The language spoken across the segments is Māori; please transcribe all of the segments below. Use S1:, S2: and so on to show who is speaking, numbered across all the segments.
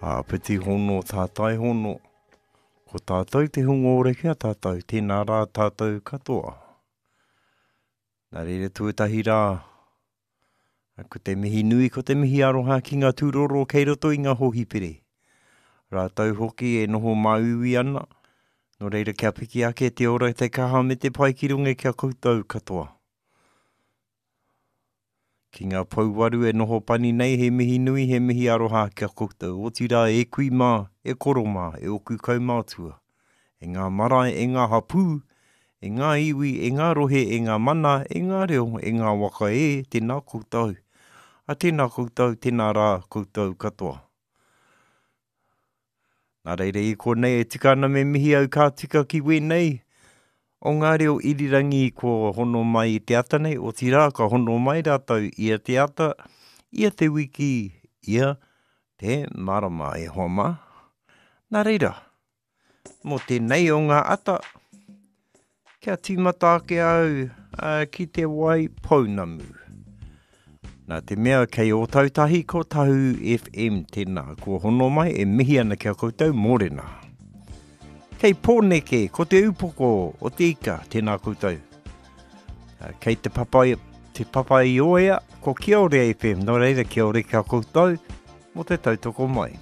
S1: Peti hono tātai hono. Ko tātou te hungo rekia tātou, tēnā rā tātou katoa. Nā reire tuatahi rā. Ko te mihi nui, ko te mihi aroha ki ngā tūroro kei roto i ngā hohipere. Rātau hoki e noho mauiwi ana. No reira kia piki ake te ora te kaha me te pai ki runga kia koutou katoa. Ki ngā pauwaru e noho pani nei, he mihi nui, he mihi aroha kia koutou. O tira e kui mā, e koro mā, e oku kaumātua. E ngā marae, e ngā hapū, e ngā iwi, e ngā rohe, e ngā mana, e ngā reo, e ngā waka e, tēnā koutou. A tēnā koutou, tēnā rā koutou katoa. Nā reire i konei e tika ana me mihi au kā tika ki wēnei. O ngā reo irirangi ko hono mai i te ata nei, o tira ka hono mai rātau ia te ata, ia te wiki, ia te marama e homa. Nā reira, mo tēnei o ngā ata, kia tīmata ke au ki te wai pounamu. Nā te mea kei o tautahi ko Tahu FM tēnā, ko hono mai e mihi ana kia koutou mōrena. Kei pōneke ko te upoko o te ika tēnā koutou. Kei te papai oea ko Kia Ore FM, no reira Kia Ore kia koutou mo te tautoko mai.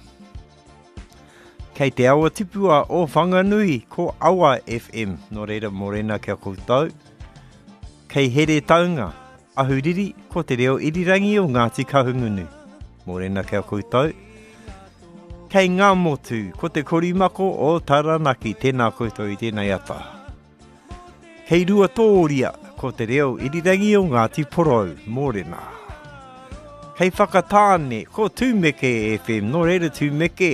S1: Kei te awa tipua o Whanganui ko Awa FM, no reira mōrena kia koutou. Kei here taunga. Ahuriri, ko te reo irirangi o Ngāti Kahungunu. Mōrena kia koutou. Kei ngā motu, ko te korimako o Taranaki, tēnā koutou i tēnei ata. Kei rua tōria, ko te reo irirangi o Ngāti Porou. Mōrena. Kei whakatāne, ko Tūmeke FM, no reira Tūmeke.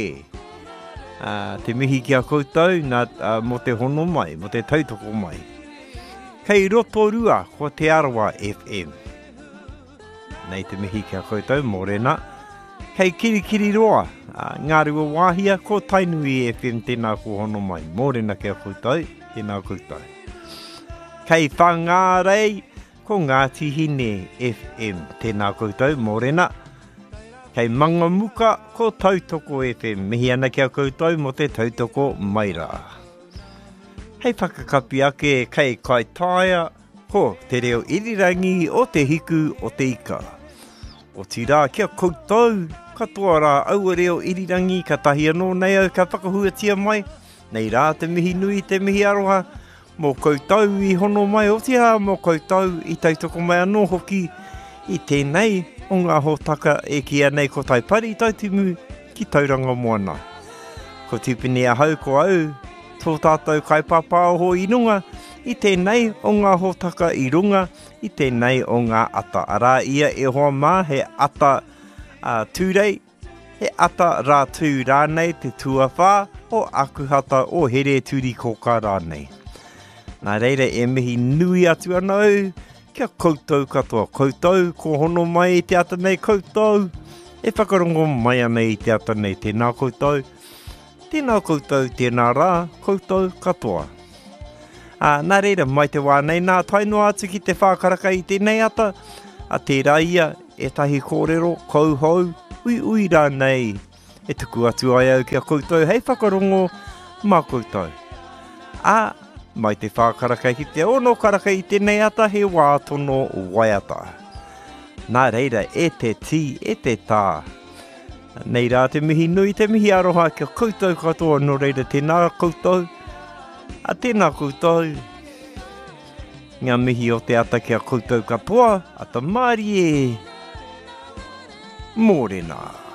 S1: Te mihi kia koutou, mo te hono mai, mo te tautoko mai. Kei Rotorua, ko te Arawa FM. Nei te mihi kia koutou, mōrena. Kei Kirikiriroa, ngā rua wāhia, ko Tainui FM, tēnā ko hono mai. Mōrena kia koutou, tēnā koutou. Kei Whangārei, ko Ngāti Hine FM, tēnā koutou, mōrena. Kei Mangamuka, ko Tautoko FM, mihi ana kia koutou mo te tautoko maira. Hei whakakapi ake kei Kaitaia, ko te reo irirangi o te hiku o te ika. O tira kia koutou, katoa rā aua reo irirangi, ka tahi anō nei au ka whakahuatia mai. Nei rā te mihi nui, te mihi aroha, mō koutou i hono mai o tira, mō koutou i tautoko mai anō hoki. I tēnei o ngā hōtaka e kia nei ko taipari i tautimu ki tauranga moana. Ko tupini a hau ko au, tō tātou kaipapa o ho i runga, i tēnei o ngā hōtaka i runga, i tēnei o ngā ata. Arā ia e hoa mā he ata tūrei, he ata rā tū rānei te tuawhā o akuhata o here tūri koka rānei. Nā reira e mihi nui atu anau, kia koutou katoa koutou, ko hono mai i te ata nei koutou, e whakarongo mai ana i te ata nei tēnā koutou. Tēnā koutou, tēnā rā, koutou katoa. Nā reira, mai te wānei, nā tainoa atu ki te whākaraka i tēnei ata, a tērā ia, e tahi kōrero, kouhou, ui rānei, e tuku atu ai au kia koutou, hei whakarongo, mā koutou. Mai te whākaraka ki te ono karaka i tēnei ata, he wātono waiata. Nā reira, e te tī, e te tā. Nei rā te mihi nui, te mihi aroha kia koutou katoa, no reira tēnā koutou. A tēnā koutou. Ngā mihi o te ata kia koutou katoa, ata Mārie. Mōrena.